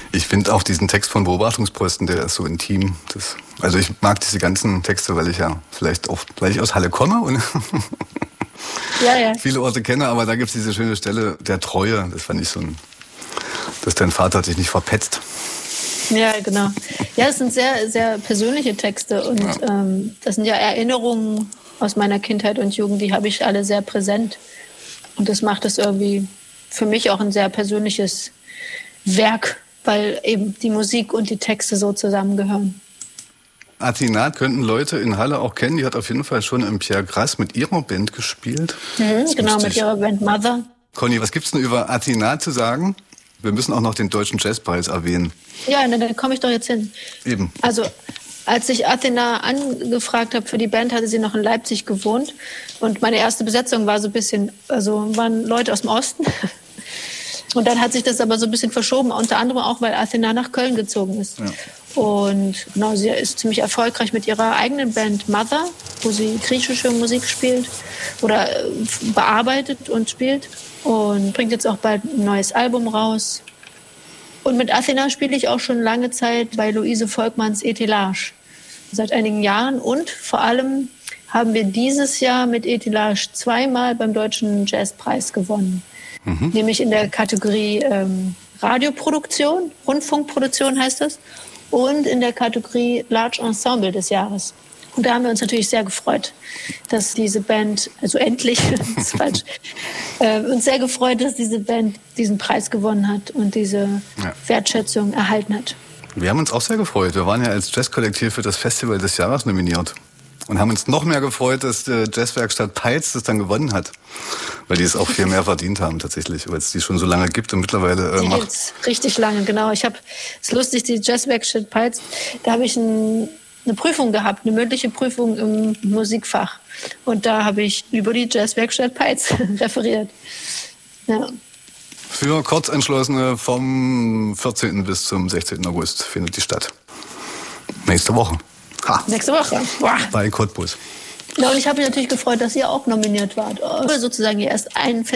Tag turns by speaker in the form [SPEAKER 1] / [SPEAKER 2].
[SPEAKER 1] Ich finde auch diesen Text von Beobachtungsposten, der ist so intim. Also ich mag diese ganzen Texte, weil ich aus Halle komme und viele Orte kenne, aber da gibt es diese schöne Stelle der Treue. Das fand ich dass dein Vater dich nicht verpetzt.
[SPEAKER 2] Ja, genau. Ja, es sind sehr, sehr persönliche Texte und das sind ja Erinnerungen aus meiner Kindheit und Jugend, die habe ich alle sehr präsent. Und das macht es irgendwie für mich auch ein sehr persönliches Werk, weil eben die Musik und die Texte so zusammengehören.
[SPEAKER 1] Athena könnten Leute in Halle auch kennen. Die hat auf jeden Fall schon im Pierre Grass mit ihrer Band gespielt.
[SPEAKER 2] Genau, mit ihrer Band Mother.
[SPEAKER 1] Conny, was gibt's denn über Athena zu sagen? Wir müssen auch noch den Deutschen Jazzpreis erwähnen.
[SPEAKER 2] Ja, da komme ich doch jetzt hin.
[SPEAKER 1] Eben.
[SPEAKER 2] Also, als ich Athena angefragt habe für die Band, hatte sie noch in Leipzig gewohnt. Und meine erste Besetzung war waren Leute aus dem Osten. Und dann hat sich das aber so ein bisschen verschoben, unter anderem auch, weil Athena nach Köln gezogen ist. Ja. Und genau, sie ist ziemlich erfolgreich mit ihrer eigenen Band Mother, wo sie griechische Musik spielt oder bearbeitet und spielt. Und bringt jetzt auch bald ein neues Album raus. Und mit Athena spiele ich auch schon lange Zeit bei Luise Volkmanns Etilage. Seit einigen Jahren. Und vor allem haben wir dieses Jahr mit Etilage 2-mal beim Deutschen Jazzpreis gewonnen. Nämlich in der Kategorie Radioproduktion, Rundfunkproduktion heißt das, und in der Kategorie Large Ensemble des Jahres. Und da haben wir uns natürlich sehr gefreut, dass diese Band, also endlich, das ist falsch, uns sehr gefreut, dass diese Band diesen Preis gewonnen hat und diese Wertschätzung erhalten hat.
[SPEAKER 1] Wir haben uns auch sehr gefreut. Wir waren ja als Jazzkollektiv für das Festival des Jahres nominiert. Und haben uns noch mehr gefreut, dass die Jazzwerkstatt Peitz das dann gewonnen hat. Weil die es auch viel mehr verdient haben tatsächlich, weil es die schon so lange gibt und mittlerweile
[SPEAKER 2] macht. Jetzt richtig lange, genau. Es ist lustig, die Jazzwerkstatt Peitz, da habe ich eine Prüfung gehabt, eine mündliche Prüfung im Musikfach. Und da habe ich über die Jazzwerkstatt Peitz referiert. Ja.
[SPEAKER 1] Für Kurzentschlossene vom 14. bis zum 16. August findet die statt. Nächste Woche.
[SPEAKER 2] Nächste Woche. Boah.
[SPEAKER 1] Bei Cottbus.
[SPEAKER 2] Ja, und ich habe mich natürlich gefreut, dass ihr auch nominiert wart. Sozusagen erst ein